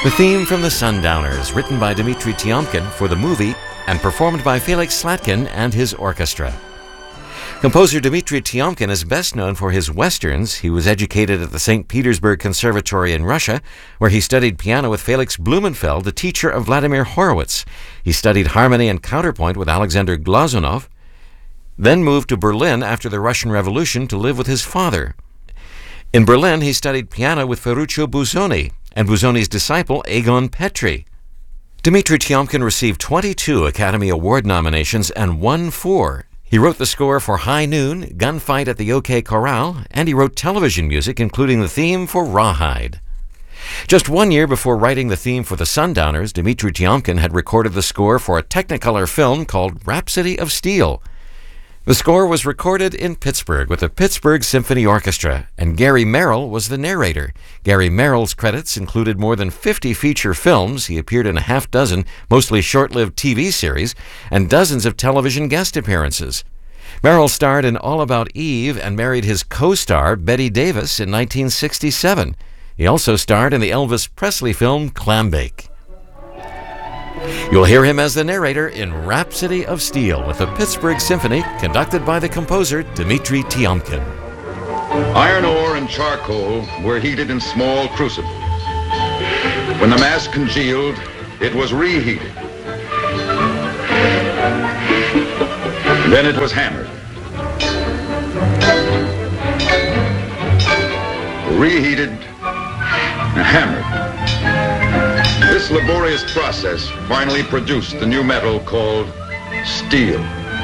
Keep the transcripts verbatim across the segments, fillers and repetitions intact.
The theme from The Sundowners, written by Dmitri Tiomkin for the movie and performed by Felix Slatkin and his orchestra. Composer Dmitri Tiomkin is best known for his westerns. He was educated at the Saint Petersburg Conservatory in Russia, where he studied piano with Felix Blumenfeld, the teacher of Vladimir Horowitz. He studied harmony and counterpoint with Alexander Glazunov, then moved to Berlin after the Russian Revolution to live with his father. In Berlin, he studied piano with Ferruccio Busoni and Busoni's disciple Egon Petri. Dmitri Tiomkin received twenty-two Academy Award nominations and won four. He wrote the score for High Noon, Gunfight at the OK Corral, and he wrote television music, including the theme for Rawhide. Just one year before writing the theme for The Sundowners, Dmitri Tiomkin had recorded the score for a Technicolor film called Rhapsody of Steel. The score was recorded in Pittsburgh with the Pittsburgh Symphony Orchestra, and Gary Merrill was the narrator. Gary Merrill's credits included more than fifty feature films. He appeared in a half dozen, mostly short-lived T V series, and dozens of television guest appearances. Merrill starred in All About Eve and married his co-star, Bette Davis, in nineteen sixty-seven. He also starred in the Elvis Presley film Clambake. You'll hear him as the narrator in Rhapsody of Steel with the Pittsburgh Symphony, conducted by the composer Dmitri Tiomkin. Iron ore and charcoal were heated in small crucibles. When the mass congealed, it was reheated. Then it was hammered. Reheated and hammered. This laborious process finally produced the new metal called steel.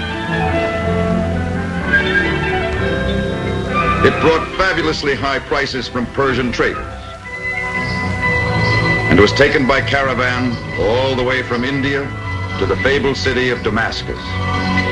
It brought fabulously high prices from Persian traders and was taken by caravan all the way from India to the fabled city of Damascus.